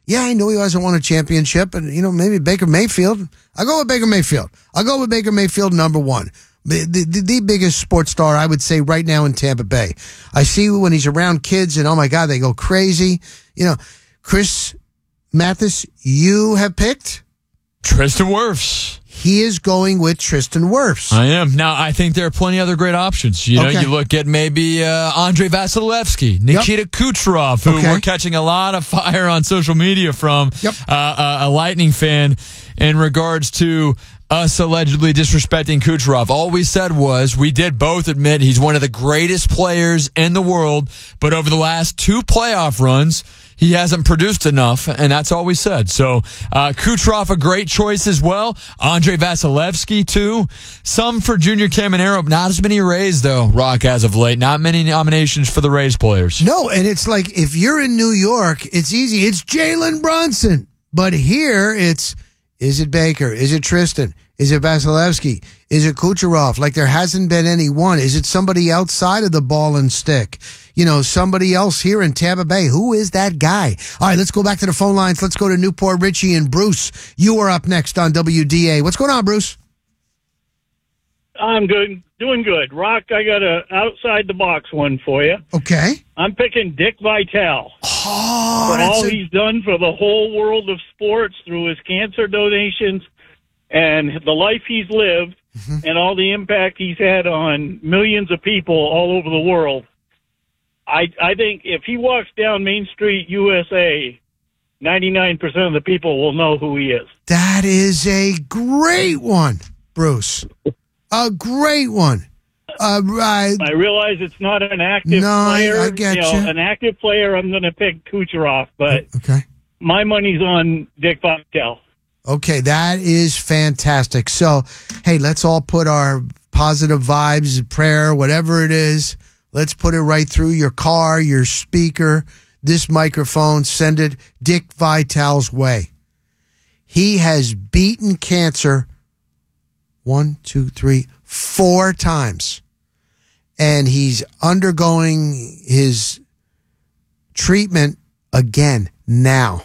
Yeah, I know he hasn't won a championship, and maybe Baker Mayfield. I'll go with Baker Mayfield. I'll go with Baker Mayfield number one. The biggest sports star, I would say, right now in Tampa Bay. I see when he's around kids, and oh my God, they go crazy. Chris Mathis, you have picked Tristan Wirfs. He is going with Tristan Wirfs. I am. Now, I think there are plenty of other great options. You look at maybe Andrei Vasilevsky, Nikita Kucherov, who we're catching a lot of fire on social media from, a Lightning fan in regards to us allegedly disrespecting Kucherov. All we said was we did both admit he's one of the greatest players in the world, but over the last 2 playoff runs, he hasn't produced enough, and that's all we said. So Kucherov, a great choice as well. Andrei Vasilevsky, too. Some for Junior Caminero. Not as many Rays, though, Rock, as of late. Not many nominations for the Rays players. No, and it's like if you're in New York, it's easy. It's Jalen Brunson. But here, is it Baker? Is it Tristan? Is it Vasilevsky? Is it Kucherov? Like there hasn't been any one. Is it somebody outside of the ball and stick? Somebody else here in Tampa Bay. Who is that guy? All right, let's go back to the phone lines. Let's go to Newport Richie and Bruce. You are up next on WDA. What's going on, Bruce? I'm good. Doing good. Rock, I got a outside-the-box one for you. Okay. I'm picking Dick Vitale. Oh, for all he's done for the whole world of sports through his cancer donations and the life he's lived and all the impact he's had on millions of people all over the world. I think if he walks down Main Street, USA, 99% of the people will know who he is. That is a great one, Bruce. A great one. I realize it's not an active player. I get you. An active player, I'm going to pick Kucherov, but my money's on Dick Vitale. Okay, that is fantastic. So, hey, let's all put our positive vibes, prayer, whatever it is. Let's put it right through your car, your speaker, this microphone. Send it Dick Vitale's way. He has beaten cancer 4 times. And he's undergoing his treatment again now.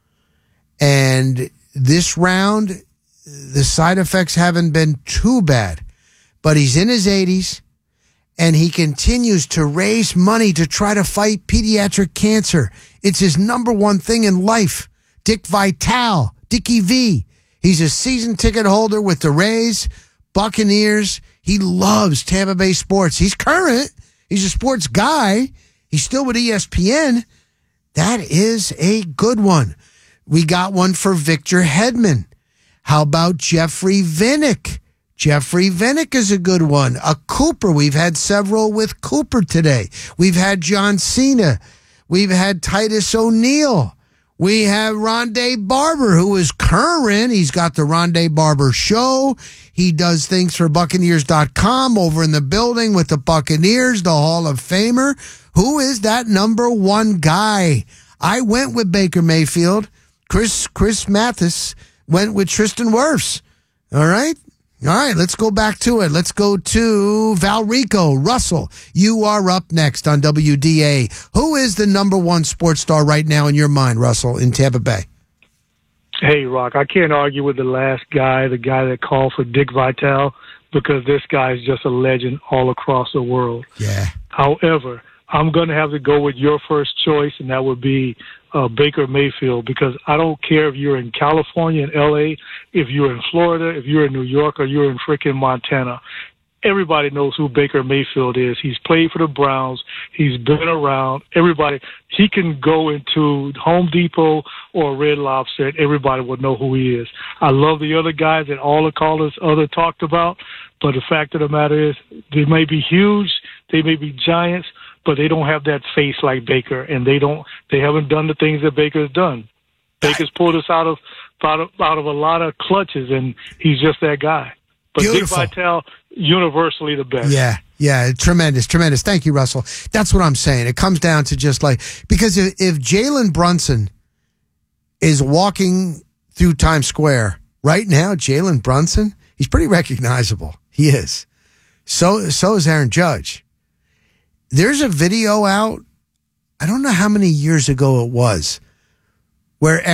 And this round, the side effects haven't been too bad. But he's in his 80s. And he continues to raise money to try to fight pediatric cancer. It's his number one thing in life. Dick Vitale, Dickie V. He's a season ticket holder with the Rays, Buccaneers. He loves Tampa Bay sports. He's current. He's a sports guy. He's still with ESPN. That is a good one. We got one for Victor Hedman. How about Jeffrey Vinnick? Jeffrey Vinnick is a good one. A Cooper. We've had several with Cooper today. We've had John Cena. We've had Titus O'Neil. We have Rondé Barber, who is current. He's got the Rondé Barber Show. He does things for Buccaneers.com over in the building with the Buccaneers, the Hall of Famer. Who is that number one guy? I went with Baker Mayfield. Chris Mathis went with Tristan Wirfs. All right, let's go back to it. Let's go to Valrico. Russell, you are up next on WDA. Who is the number one sports star right now in your mind, Russell, in Tampa Bay? Hey, Rock, I can't argue with the last guy, the guy that called for Dick Vitale, because this guy is just a legend all across the world. Yeah. However, I'm going to have to go with your first choice, and that would be Baker Mayfield, because I don't care if you're in California and L.A., if you're in Florida, if you're in New York, or you're in freaking Montana. Everybody knows who Baker Mayfield is. He's played for the Browns. He's been around. Everybody, he can go into Home Depot or Red Lobster, and everybody will know who he is. I love the other guys that all the callers talked about, but the fact of the matter is they may be huge, they may be giants, but they don't have that face like Baker, and they haven't done the things that Baker's done. Baker's pulled us out of a lot of clutches, and he's just that guy. But Beautiful. Dick Vitale, universally the best. Yeah, tremendous. Thank you, Russell. That's what I'm saying. It comes down to just like, because if Jalen Brunson is walking through Times Square right now, Jalen Brunson, he's pretty recognizable. He is. So is Aaron Judge. There's a video out, I don't know how many years ago it was, where